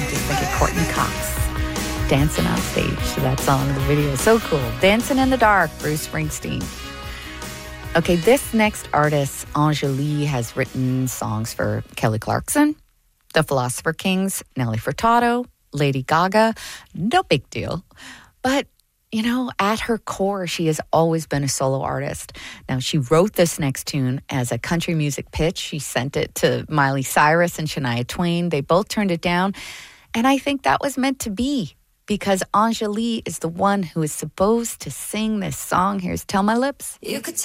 just think of Courtney Cox dancing on stage to that song. The video is so cool. Dancing in the Dark, Bruce Springsteen. Okay, this next artist, Angélie, has written songs for Kelly Clarkson, The Philosopher Kings, Nelly Furtado, Lady Gaga. No big deal. But, you know, at her core, she has always been a solo artist. Now, she wrote this next tune as a country music pitch. She sent it to Miley Cyrus and Shania Twain. They both turned it down. And I think that was meant to be, because Angélie is the one who is supposed to sing this song. Here's Tell My Lips. You could